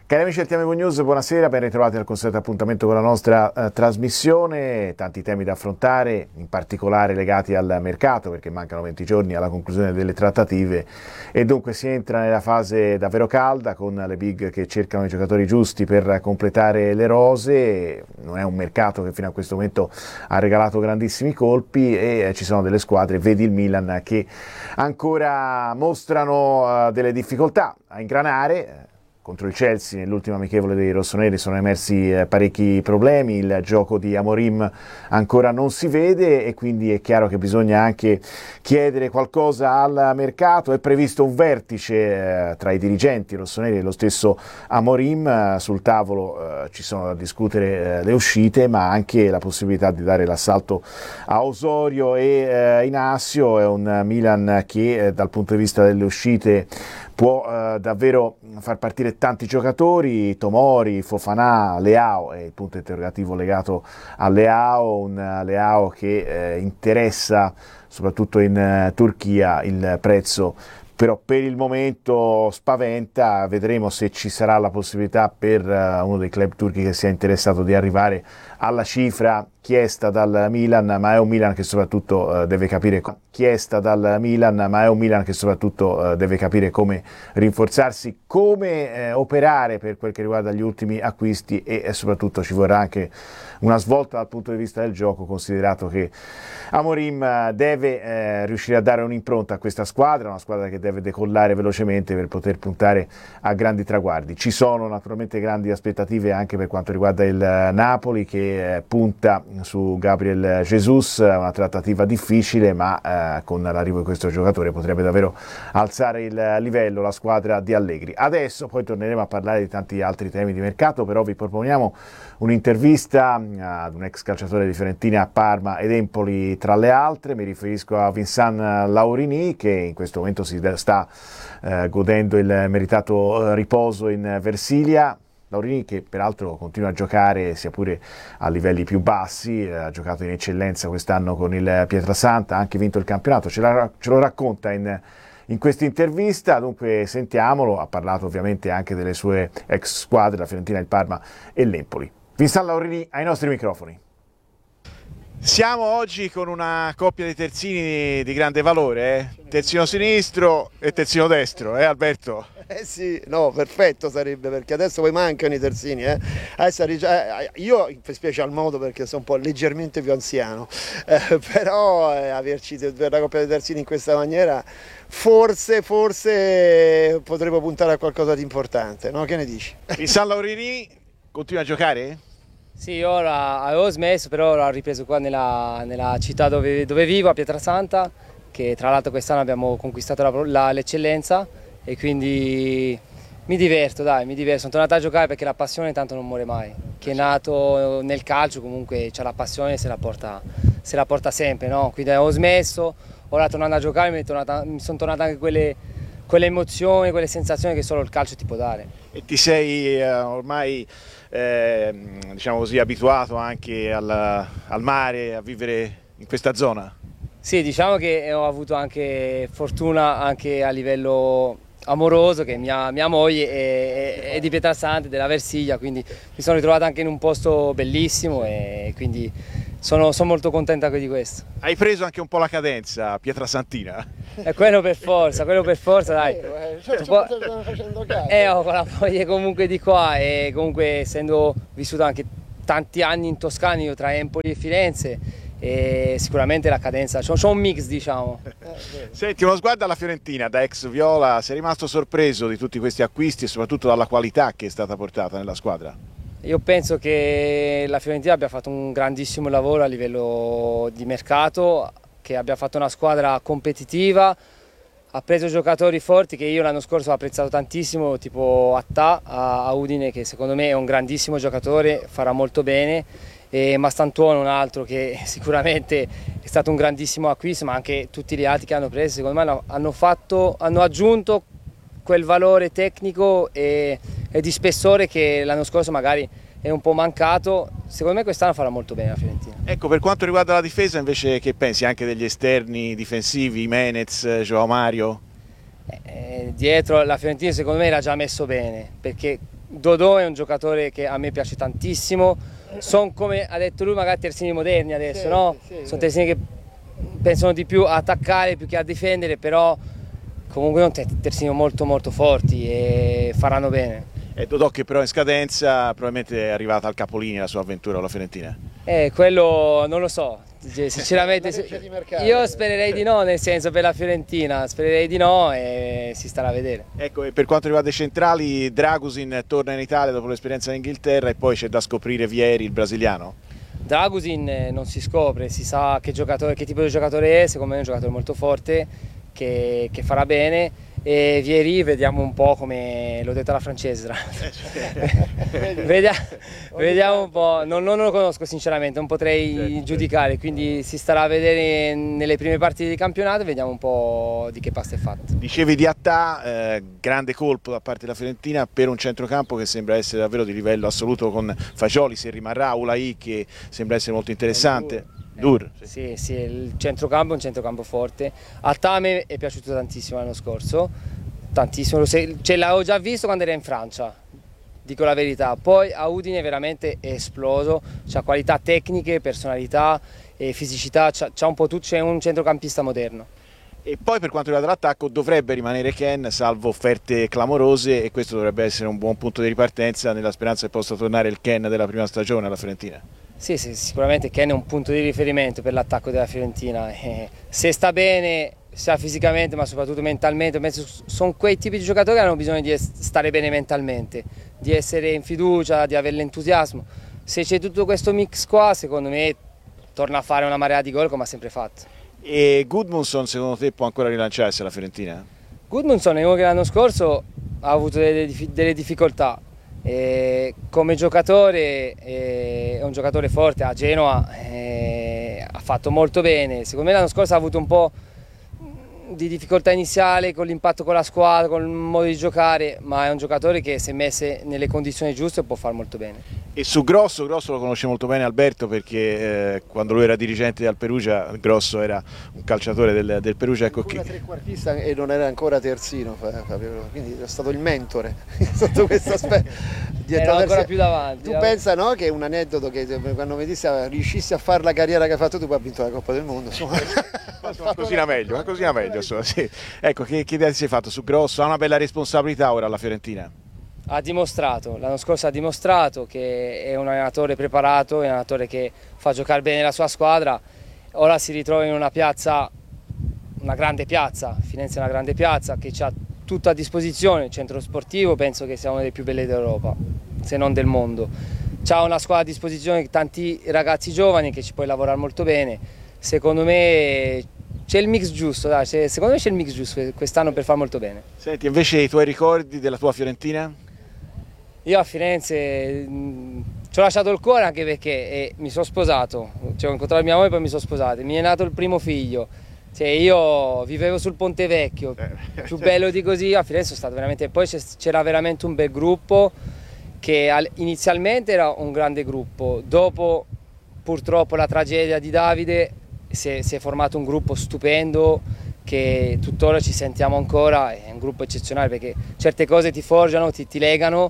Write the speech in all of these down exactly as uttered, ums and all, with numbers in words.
Cari amici del T M V News, buonasera, ben ritrovati al consueto appuntamento con la nostra eh, trasmissione. Tanti temi da affrontare, in particolare legati al mercato, perché mancano venti giorni alla conclusione delle trattative e dunque si entra nella fase davvero calda con le big che cercano i giocatori giusti per completare le rose. Non è un mercato che fino a questo momento ha regalato grandissimi colpi e eh, ci sono delle squadre, vedi il Milan, che ancora mostrano eh, delle difficoltà a ingranare. Contro il Chelsea nell'ultima amichevole dei rossoneri sono emersi eh, parecchi problemi, il gioco di Amorim ancora non si vede e quindi è chiaro che bisogna anche chiedere qualcosa al mercato. È previsto un vertice eh, tra i dirigenti rossoneri e lo stesso Amorim, eh, sul tavolo eh, ci sono da discutere eh, le uscite, ma anche la possibilità di dare l'assalto a Osorio e eh, Inacio. È un Milan che eh, dal punto di vista delle uscite può eh, davvero far partire tanti giocatori, Tomori, Fofana, Leao, è il punto interrogativo legato a Leao, un Leao che eh, interessa soprattutto in eh, Turchia. Il prezzo però per il momento spaventa, vedremo se ci sarà la possibilità per uh, uno dei club turchi che sia interessato di arrivare alla cifra chiesta dal Milan, ma è un Milan che soprattutto uh, deve capire chiesta dal Milan, ma è un Milan che soprattutto uh, deve capire come rinforzarsi, come uh, operare per quel che riguarda gli ultimi acquisti e, e soprattutto ci vorrà anche una svolta dal punto di vista del gioco, considerato che Amorim deve eh, riuscire a dare un'impronta a questa squadra, una squadra che deve decollare velocemente per poter puntare a grandi traguardi. Ci sono naturalmente grandi aspettative anche per quanto riguarda il Napoli, che eh, punta su Gabriel Jesus, una trattativa difficile, ma eh, con l'arrivo di questo giocatore potrebbe davvero alzare il livello la squadra di Allegri. Adesso poi torneremo a parlare di tanti altri temi di mercato, però vi proponiamo un'intervista ad un ex calciatore di Fiorentina, Parma ed Empoli tra le altre. Mi riferisco a Vincent Laurini, che in questo momento si sta eh, godendo il meritato riposo in Versilia. Laurini che peraltro continua a giocare sia pure a livelli più bassi, eh, ha giocato in eccellenza quest'anno con il Pietrasanta, ha anche vinto il campionato, ce, la, ce lo racconta in in questa intervista, dunque sentiamolo. Ha parlato ovviamente anche delle sue ex squadre, la Fiorentina, il Parma e l'Empoli. Vincent Laurini ai nostri microfoni. Siamo oggi con una coppia di terzini di grande valore, eh? Terzino sinistro e terzino destro, eh Alberto? Eh sì, no, perfetto sarebbe, perché adesso poi mancano i terzini, eh? Adesso, io in special modo perché sono un po' leggermente più anziano, eh, però eh, averci una coppia di terzini in questa maniera forse, forse potremmo puntare a qualcosa di importante, no? Che ne dici? Vincent Laurini continua a giocare? Sì, ora avevo smesso, però ora ho ripreso qua nella, nella città dove, dove vivo, a Pietrasanta, che tra l'altro quest'anno abbiamo conquistato la, la, l'eccellenza e quindi mi diverto, dai, mi diverto. Sono tornato a giocare perché la passione tanto non muore mai. Chi è nato nel calcio comunque c'ha la passione e se la porta, se la porta sempre, no? Quindi avevo smesso, ora tornando a giocare mi, tornata, mi sono tornate anche quelle, quelle emozioni, quelle sensazioni che solo il calcio ti può dare. E ti sei eh, ormai eh, diciamo così abituato anche al, al mare, a vivere in questa zona? Sì, diciamo che ho avuto anche fortuna anche a livello amoroso, che mia, mia moglie è, è, è di Pietrasanta, della Versilia, quindi mi sono ritrovato anche in un posto bellissimo e quindi sono, sono molto contenta di questo. Hai preso anche un po' la cadenza pietrasantina? E quello per forza, quello per forza, dai. Eh, cioè, può... stanno facendo caso. Eh, ho con la moglie comunque di qua e comunque essendo vissuto anche tanti anni in Toscana, io tra Empoli e Firenze, e sicuramente la cadenza, c'è un mix, diciamo. Senti, uno sguardo alla Fiorentina da ex viola, sei rimasto sorpreso di tutti questi acquisti e soprattutto dalla qualità che è stata portata nella squadra? Io penso che la Fiorentina abbia fatto un grandissimo lavoro a livello di mercato, che abbia fatto una squadra competitiva, ha preso giocatori forti che io l'anno scorso ho apprezzato tantissimo, tipo Attà a Udine, che secondo me è un grandissimo giocatore, farà molto bene, e Mastantuono un altro che sicuramente è stato un grandissimo acquisto, ma anche tutti gli altri che hanno preso secondo me hanno, fatto, hanno aggiunto quel valore tecnico e, e di spessore che l'anno scorso magari è un po' mancato. Secondo me quest'anno farà molto bene la Fiorentina. Ecco, per quanto riguarda la difesa invece, che pensi anche degli esterni difensivi, Menez, Joao Mario? Eh, dietro la Fiorentina secondo me l'ha già messo bene, perché Dodò è un giocatore che a me piace tantissimo, sono come ha detto lui magari terzini moderni adesso, sì, no? Sì, sì, sono terzini che pensano di più a attaccare più che a difendere, però comunque sono terzini molto molto forti e faranno bene. E Dodò che però in scadenza probabilmente è arrivata al capolinea la sua avventura con la Fiorentina. Eh, quello non lo so, sinceramente io spererei di no, nel senso per la Fiorentina, spererei di no e si starà a vedere. Ecco, e per quanto riguarda i centrali, Dragusin torna in Italia dopo l'esperienza in Inghilterra e poi c'è da scoprire Vieri, il brasiliano? Dragusin non si scopre, si sa che, giocatore, che tipo di giocatore è, secondo me è un giocatore molto forte, che, che farà bene. E Vieri vediamo un po' come l'ho detto alla francese. vediamo, vediamo un po', non, non lo conosco sinceramente, non potrei certo, giudicare, quindi si starà a vedere nelle prime partite di campionato e vediamo un po' di che pasta è fatto. Dicevi di Attà, eh, grande colpo da parte della Fiorentina per un centrocampo che sembra essere davvero di livello assoluto, con Fagioli se rimarrà, Ulai che sembra essere molto interessante. Dur. Sì, sì, il centrocampo è un centrocampo forte. Attà a me è piaciuto tantissimo l'anno scorso, tantissimo, ce l'avevo già visto quando era in Francia, dico la verità. Poi a Udine veramente è esploso, ha qualità tecniche, personalità e fisicità, c'ha un po' tutto, c'è un centrocampista moderno. E poi per quanto riguarda l'attacco dovrebbe rimanere Ken, salvo offerte clamorose, e questo dovrebbe essere un buon punto di ripartenza nella speranza che possa tornare il Ken della prima stagione alla Fiorentina. Sì, sì, sicuramente Ken è un punto di riferimento per l'attacco della Fiorentina, eh, se sta bene sia fisicamente ma soprattutto mentalmente, penso sono quei tipi di giocatori che hanno bisogno di stare bene mentalmente, di essere in fiducia, di avere l'entusiasmo. Se c'è tutto questo mix qua, secondo me torna a fare una marea di gol come ha sempre fatto. E Gudmundsson secondo te può ancora rilanciarsi alla Fiorentina? Gudmundsson è uno che l'anno scorso ha avuto delle, delle difficoltà. E come giocatore è un giocatore forte, a Genoa ha fatto molto bene, secondo me l'anno scorso ha avuto un po' di difficoltà iniziale con l'impatto con la squadra, con il modo di giocare, ma è un giocatore che se messe nelle condizioni giuste può fare molto bene. E su Grosso, Grosso lo conosce molto bene Alberto perché eh, quando lui era dirigente del Perugia, Grosso era un calciatore del, del Perugia. Ecco che... trequartista e non era ancora terzino, quindi è stato il mentore sotto questo aspetto. Era ancora più davanti. Tu eh. pensa no, che è un aneddoto che quando mi dissi riuscissi a fare la carriera che hai fatto tu, poi hai vinto la Coppa del Mondo. Cosina meglio, cosina meglio. Sì. Ecco, che, che idea ti sei fatto su Grosso? Ha una bella responsabilità ora alla Fiorentina? Ha dimostrato, l'anno scorso ha dimostrato che è un allenatore preparato, è un allenatore che fa giocare bene la sua squadra. Ora si ritrova in una piazza, una grande piazza, Firenze è una grande piazza che ha tutto a disposizione, il centro sportivo penso che sia una delle più belle d'Europa, se non del mondo. C'ha una squadra a disposizione, tanti ragazzi giovani che ci puoi lavorare molto bene. Secondo me c'è il mix giusto, dai, secondo me c'è il mix giusto quest'anno per fare molto bene. Senti, invece i tuoi ricordi della tua Fiorentina? Io a Firenze mh, ci ho lasciato il cuore anche perché eh, mi sono sposato, cioè, ho incontrato mia moglie e poi mi sono sposato, mi è nato il primo figlio, cioè, io vivevo sul Ponte Vecchio, eh, più bello di così a Firenze sono stato veramente, poi c'era veramente un bel gruppo che inizialmente era un grande gruppo, dopo purtroppo la tragedia di Davide si è, si è formato un gruppo stupendo che tuttora ci sentiamo ancora, è un gruppo eccezionale perché certe cose ti forgiano, ti, ti legano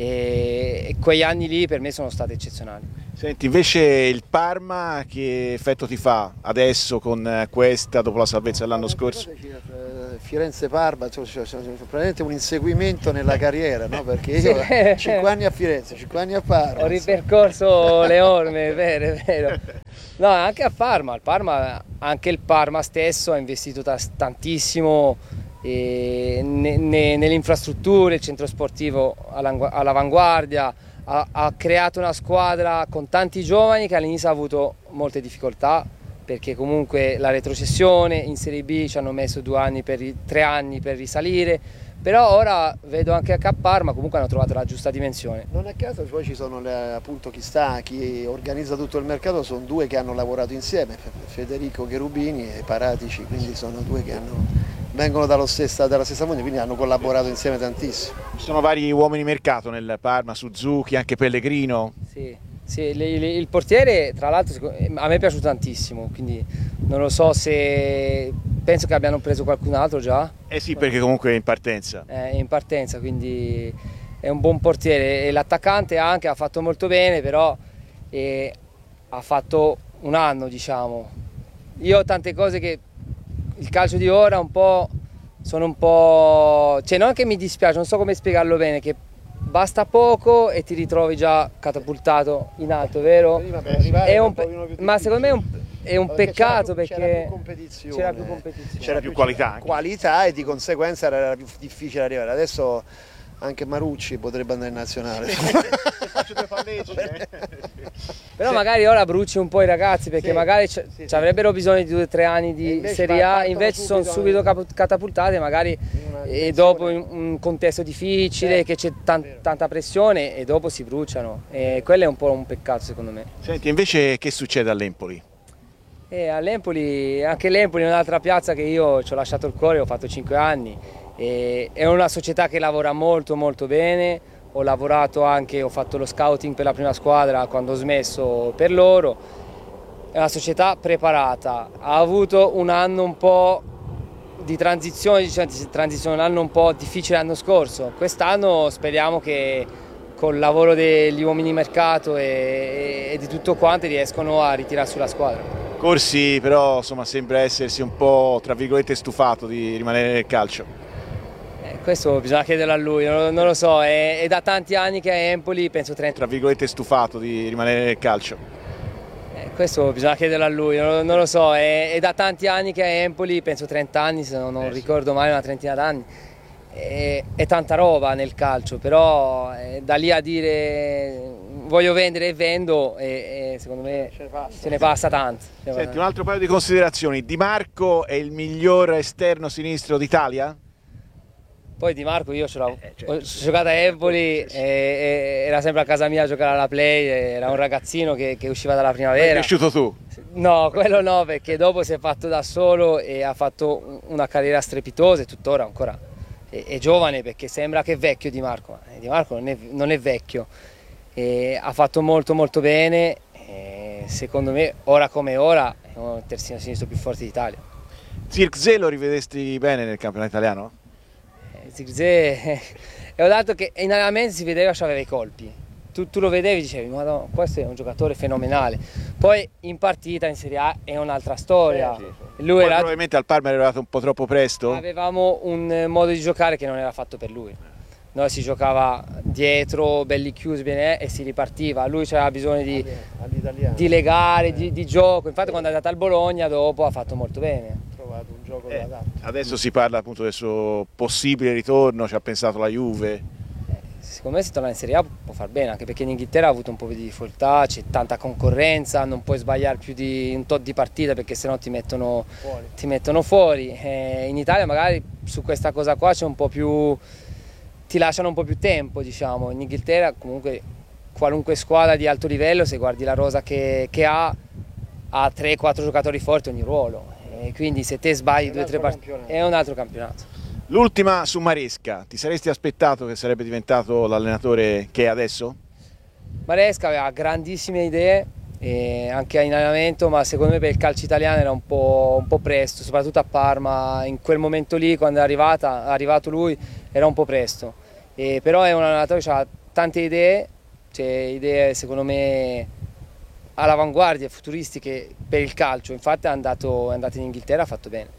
e quegli anni lì per me sono stati eccezionali. Senti, invece il Parma che effetto ti fa adesso con questa, dopo la salvezza dell'anno scorso? Firenze-Parma, cioè, cioè, cioè, praticamente un inseguimento nella carriera, no? Perché io cinque anni a Firenze, cinque anni a Parma. Ho ripercorso le orme, è vero, è vero. No, anche a Parma, il Parma, anche il Parma stesso ha investito tantissimo e ne, ne, nelle infrastrutture, il centro sportivo all'avanguardia, ha, ha creato una squadra con tanti giovani che all'inizio ha avuto molte difficoltà perché comunque la retrocessione in Serie B ci hanno messo due anni per, tre anni per risalire, però ora vedo anche a Parma comunque hanno trovato la giusta dimensione. Non a caso poi ci sono le, appunto chi sta, chi organizza tutto il mercato, sono due che hanno lavorato insieme, Federico Cherubini e Paratici, quindi sono due che hanno, vengono dallo stessa, dalla stessa fonte, quindi hanno collaborato insieme tantissimo. Ci sono vari uomini mercato nel Parma, Suzuki, anche Pellegrino. Sì, sì, le, le, il portiere tra l'altro a me è piaciuto tantissimo, quindi non lo so se... penso che abbiano preso qualcun altro già. Eh sì, perché comunque è in partenza. È in partenza, quindi è un buon portiere e l'attaccante anche ha fatto molto bene, però eh, ha fatto un anno, diciamo. Io ho tante cose che il calcio di ora un po' sono un po', cioè non che mi dispiace, non so come spiegarlo bene, che basta poco e ti ritrovi già catapultato in alto, vero? È un, ma secondo me è un, è un peccato perché c'era più competizione, c'era più, competizione. C'era più qualità anche. qualità e di conseguenza era più difficile arrivare. Adesso anche Marucci potrebbe andare in nazionale. Faccio due palleggi, eh? Però magari ora bruci un po' i ragazzi perché sì, magari ci sì, sì. avrebbero bisogno di due o tre anni di Serie A, invece sono subito subito catapultate magari e dopo in un contesto difficile, eh, che c'è tan tanta pressione e dopo si bruciano e quello è un po' un peccato secondo me. Senti, invece che succede all'Empoli? E all'Empoli, anche l'Empoli è un'altra piazza che io ci ho lasciato il cuore, ho fatto cinque anni, e è una società che lavora molto molto bene, ho lavorato anche, ho fatto lo scouting per la prima squadra quando ho smesso per loro, è una società preparata, ha avuto un anno un po' di transizione, diciamo, transizione, un anno un po' difficile l'anno scorso, quest'anno speriamo che col lavoro degli uomini di mercato e, e di tutto quanto riescono a ritirare sulla squadra. Corsi però insomma sembra essersi un po' tra virgolette stufato di rimanere nel calcio. Eh, questo bisogna chiederlo a lui, non, non lo so, è, è da tanti anni che è a Empoli, penso trenta. Tra virgolette stufato di rimanere nel calcio. Eh, questo bisogna chiederlo a lui, non, non lo so, è, è da tanti anni che è a Empoli, penso trenta anni, se non, non eh, ricordo sì. mai, una trentina d'anni. È, è tanta roba nel calcio, però eh, da lì a dire voglio vendere e vendo, e, e secondo me ce ne passa, ce ne passa tanto. Senti, un altro paio di considerazioni, Di Marco è il miglior esterno sinistro d'Italia? Poi Di Marco io ce l'ho eh, certo, ho giocato a Empoli, e, e, era sempre a casa mia a giocare alla play, era un ragazzino che, che usciva dalla primavera. È cresciuto tu? No, quello no, perché dopo si è fatto da solo e ha fatto una carriera strepitosa e tuttora ancora è, è giovane, perché sembra che è vecchio Di Marco, ma Di Marco non è, non è vecchio, e ha fatto molto molto bene, e secondo me ora come ora è un terzino sinistro più forte d'Italia. Zirkzee lo rivedesti bene nel campionato italiano? Zirkzee è un dato che in allenamento si vedeva che aveva i colpi, tu, tu lo vedevi e dicevi ma questo è un giocatore fenomenale, poi in partita in Serie A è un'altra storia. Eh, sì, sì. Lui era... probabilmente al Parma era arrivato un po' troppo presto? Avevamo un modo di giocare che non era fatto per lui, noi si giocava dietro, belli chiusi bene, e si ripartiva, lui aveva bisogno di, di legare, di, di gioco, infatti quando è andato al Bologna dopo ha fatto molto bene. Un gioco eh, adesso si parla appunto del suo possibile ritorno, ci ha pensato la Juve. Eh, secondo me se torna in Serie A può far bene, anche perché in Inghilterra ha avuto un po' di difficoltà, c'è tanta concorrenza, non puoi sbagliare più di un tot di partita perché sennò ti mettono fuori, ti mettono fuori. Eh, in Italia magari su questa cosa qua c'è un po' più, ti lasciano un po' più tempo, diciamo. In Inghilterra comunque qualunque squadra di alto livello, se guardi la rosa che, che ha, ha tre quattro giocatori forti ogni ruolo. E quindi se te sbagli due o tre partite è un altro campionato. L'ultima su Maresca, ti saresti aspettato che sarebbe diventato l'allenatore che è adesso? Maresca aveva grandissime idee, e anche in allenamento, ma secondo me per il calcio italiano era un po', un po' presto, soprattutto a Parma, in quel momento lì quando è, arrivata, è arrivato lui era un po' presto, e però è un allenatore che ha tante idee, cioè idee secondo me all'avanguardia, futuristiche per il calcio, infatti è andato, è andato in Inghilterra, ha fatto bene.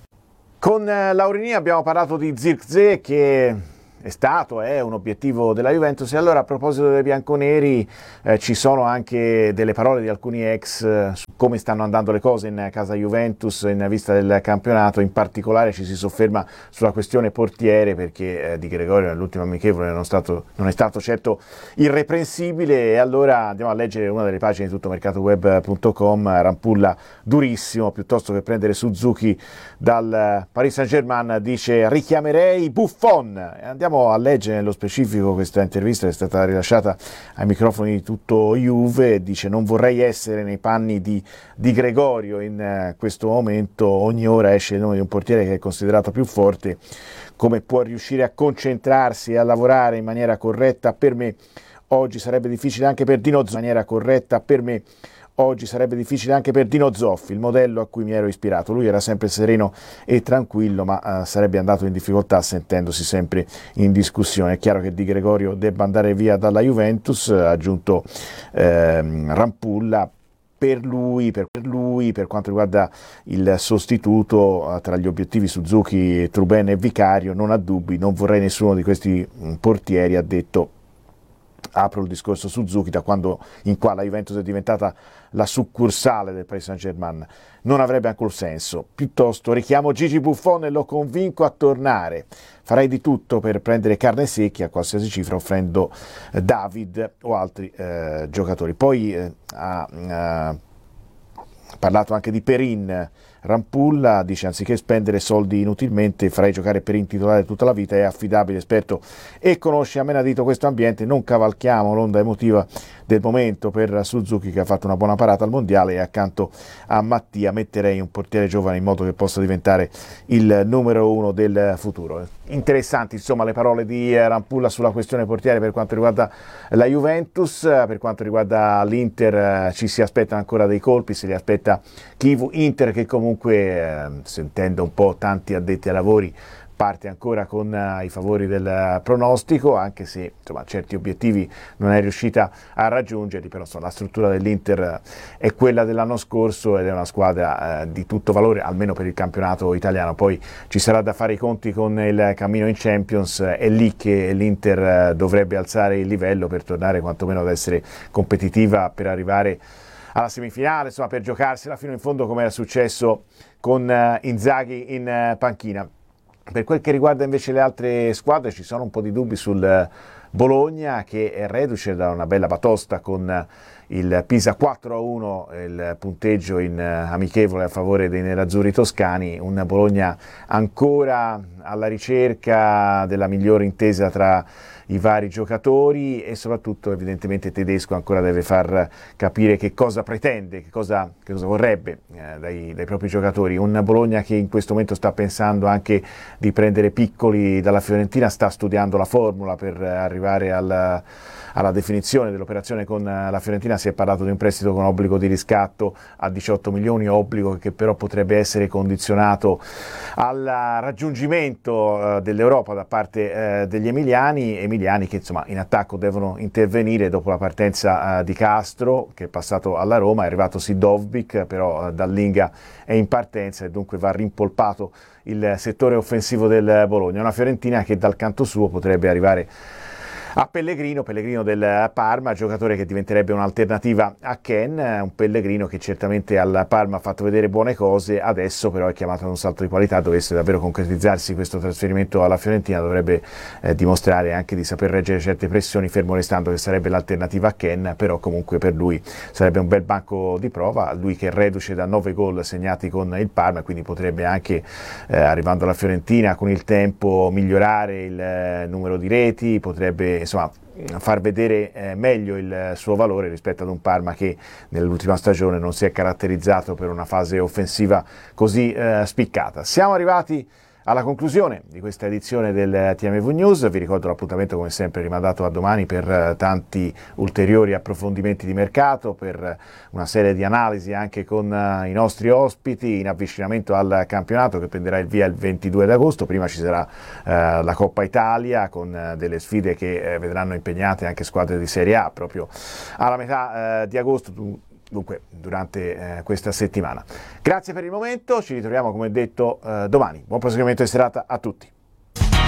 Con Laurini abbiamo parlato di Zirkzee, che è stato è un obiettivo della Juventus, e allora a proposito dei bianconeri eh, ci sono anche delle parole di alcuni ex eh, su come stanno andando le cose in casa Juventus in vista del campionato. In particolare ci si sofferma sulla questione portiere, perché eh, Di Gregorio nell'ultimo amichevole non, stato, non è stato certo irreprensibile, e allora andiamo a leggere una delle pagine di tuttomercatoweb punto com. Rampulla durissimo, piuttosto che prendere Suzuki dal Paris Saint-Germain dice richiamerei Buffon. Andiamo a leggere nello specifico questa intervista che è stata rilasciata ai microfoni di Tutto Juve. Dice: non vorrei essere nei panni di, di Gregorio in uh, questo momento, ogni ora esce il nome di un portiere che è considerato più forte, come può riuscire a concentrarsi e a lavorare in maniera corretta? Per me oggi sarebbe difficile, anche per Dino Zoff, in maniera corretta per me oggi sarebbe difficile anche per Dino Zoffi, il modello a cui mi ero ispirato. Lui era sempre sereno e tranquillo, ma eh, sarebbe andato in difficoltà sentendosi sempre in discussione. È chiaro che Di Gregorio debba andare via dalla Juventus, ha aggiunto eh, Rampulla. Per lui, per lui, per quanto riguarda il sostituto, tra gli obiettivi Suzuki, Truben e Vicario, non ha dubbi, non vorrei nessuno di questi portieri, ha detto. Apro il discorso Suzuki, da quando in qua la Juventus è diventata la succursale del Paris Saint-Germain, non avrebbe alcun senso. Piuttosto richiamo Gigi Buffon e lo convinco a tornare. Farei di tutto per prendere carne secchia a qualsiasi cifra, offrendo eh, David o altri eh, giocatori. Poi eh, ha eh, parlato anche di Perin. Rampulla dice: anziché spendere soldi inutilmente farei giocare Perin titolare tutta la vita, è affidabile, esperto e conosce a menadito questo ambiente. Non cavalchiamo l'onda emotiva del momento per Suzuki, che ha fatto una buona parata al mondiale, e accanto a Mattia metterei un portiere giovane in modo che possa diventare il numero uno del futuro. Interessanti insomma le parole di Rampulla sulla questione portiere per quanto riguarda la Juventus. Per quanto riguarda l'Inter ci si aspettano ancora dei colpi, se li aspetta Chivu. Inter che comunque Eh, sentendo un po' tanti addetti ai lavori parte ancora con uh, i favori del uh, pronostico, anche se insomma certi obiettivi non è riuscita a raggiungerli, però insomma, la struttura dell'Inter uh, è quella dell'anno scorso ed è una squadra uh, di tutto valore, almeno per il campionato italiano. Poi ci sarà da fare i conti con il cammino in Champions, uh, è lì che l'Inter uh, dovrebbe alzare il livello per tornare quantomeno ad essere competitiva, per arrivare alla semifinale, insomma per giocarsela fino in fondo come era successo con uh, Inzaghi in uh, panchina. Per quel che riguarda invece le altre squadre ci sono un po' di dubbi sul uh, Bologna, che è reduce da una bella batosta con uh, il Pisa quattro a uno, il punteggio in uh, amichevole a favore dei nerazzurri toscani. Un Bologna ancora alla ricerca della migliore intesa tra i vari giocatori e soprattutto evidentemente Tedesco ancora deve far capire che cosa pretende, che cosa, che cosa vorrebbe eh, dai, dai propri giocatori. Un Bologna che in questo momento sta pensando anche di prendere Piccoli dalla Fiorentina, sta studiando la formula per arrivare alla, alla definizione dell'operazione con la Fiorentina. Si è parlato di un prestito con obbligo di riscatto a diciotto milioni, obbligo che però potrebbe essere condizionato al raggiungimento eh, dell'Europa da parte eh, degli emiliani, emiliani che insomma in attacco devono intervenire dopo la partenza uh, di Castro, che è passato alla Roma. È arrivato Sidovbic, però uh, Dallinga è in partenza e dunque va rimpolpato il settore offensivo del Bologna. Una Fiorentina che dal canto suo potrebbe arrivare a Pellegrino, Pellegrino del Parma, giocatore che diventerebbe un'alternativa a Ken, un Pellegrino che certamente al Parma ha fatto vedere buone cose, adesso però è chiamato ad un salto di qualità. Dovesse davvero concretizzarsi questo trasferimento alla Fiorentina, dovrebbe eh, dimostrare anche di saper reggere certe pressioni, fermo restando che sarebbe l'alternativa a Ken, però comunque per lui sarebbe un bel banco di prova, lui che è reduce da nove gol segnati con il Parma, quindi potrebbe anche, eh, arrivando alla Fiorentina con il tempo, migliorare il eh, numero di reti, potrebbe insomma far vedere eh, meglio il suo valore rispetto ad un Parma che nell'ultima stagione non si è caratterizzato per una fase offensiva così eh, spiccata. Siamo arrivati alla conclusione di questa edizione del T M V News. Vi ricordo l'appuntamento come sempre rimandato a domani per tanti ulteriori approfondimenti di mercato, per una serie di analisi anche con i nostri ospiti in avvicinamento al campionato che prenderà il via il ventidue d'agosto. Prima ci sarà eh, la Coppa Italia con eh, delle sfide che eh, vedranno impegnate anche squadre di Serie A proprio alla metà eh, di agosto, dunque durante eh, questa settimana. Grazie per il momento, ci ritroviamo come detto eh, domani. Buon proseguimento di serata a tutti.